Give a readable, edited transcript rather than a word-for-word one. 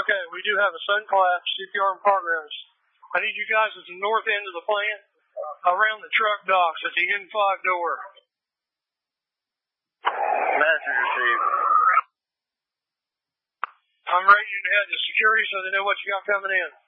Okay, we do have a sudden collapse, CPR in progress. I need you guys at the north end of the plant, around the truck docks at the N5 door. Message received. I'm ready to head to security so they know what you got coming in.